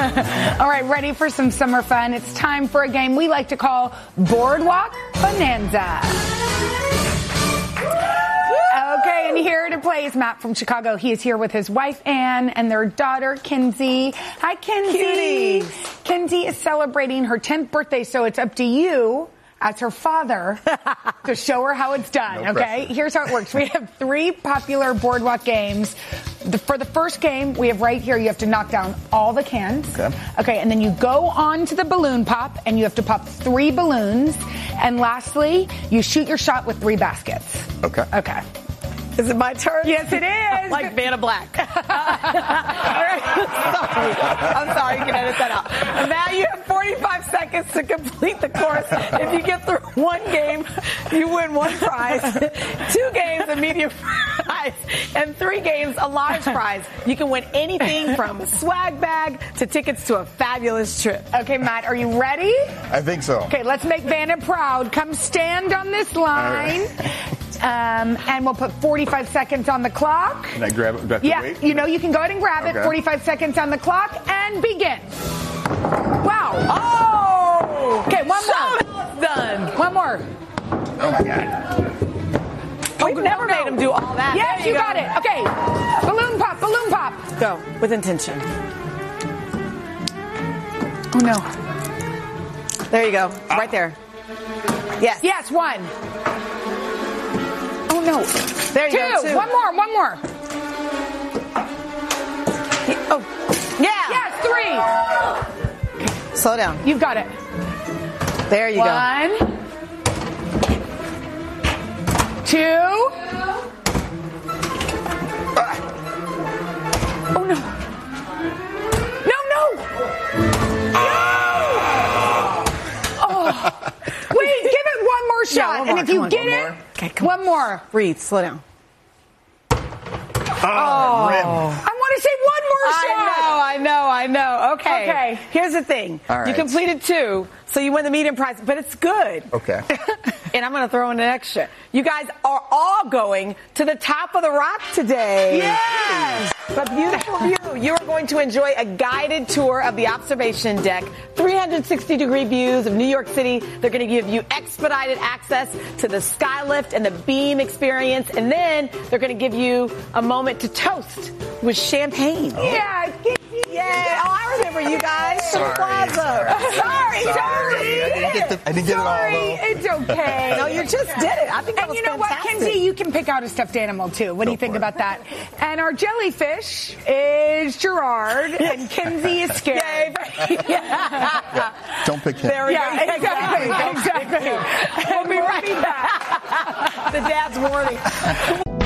All right, ready for some summer fun? It's time for a game we like to call Boardwalk Bonanza. Okay, and here to play is Matt from Chicago. He is here with his wife, Anne, and their daughter, Kinsey. Hi, Kinsey. Cuties. Kinsey is celebrating her 10th birthday, so it's up to you, as her father, to show her how it's done, okay? Here's how it works. We have 3 popular boardwalk games. For the first game, we have right here, you have to knock down all the cans. Okay, and then you go on to the balloon pop, and you have to pop 3 balloons. And lastly, you shoot your shot with 3 baskets. Okay. Is it my turn? Yes, it is. Like Vanna Black. I'm sorry, you can edit that out. And now you have 45 seconds to complete the course. If you get through 1 game, you win 1 prize. 2 games, a medium prize. And 3 games, a large prize. You can win anything from a swag bag to tickets to a fabulous trip. Okay, Matt, are you ready? I think so. Okay, let's make Vanna proud. Come stand on this line. And we'll put 45 seconds on the clock. Can I grab it? Do I have to wait? You know, you can go ahead and grab it. 45 seconds on the clock and begin. Wow. Oh! Okay, one more. Done. One more. Oh, my God. We've never made him do all that. Yes, you got it. Okay. Balloon pop, balloon pop. Go, with intention. Oh, no. There you go. Right there. Yes. Yes, 1. Oh, no. There you go. 2. One more. Oh, yeah. Yes, 3. Slow down. You've got it. There you go. 1. 2. Oh, no. No. Oh. Wait, give it one more shot. Yeah, one more. And if you Come on, get one it, more. Okay, come one more. Breathe. Slow down. Oh. I want to say one more shot. I know. Okay. Here's the thing. All right. You completed 2, so you win the medium prize, but it's good. Okay. And I'm going to throw in an extra. You guys are all going to the top of the rock today. Yes. A beautiful view. You are going to enjoy a guided tour of the observation deck, 360-degree views of New York City. They're going to give you expedited access to the skylift and the beam experience, and then they're going to give you a moment to toast with champagne. Oh. Yeah. Yeah. Oh, I remember you guys. Sorry. Plaza. Sorry. I didn't get it all, though. It's okay. No, you just did it. I think that And was you know fantastic. what, Kinsey? You can pick out a stuffed animal, too. What do you think for it. about that? And our jellyfish is Gerard, and Kinsey is scared. Don't pick him. There we go. Exactly. We'll be right back. The dad's warning.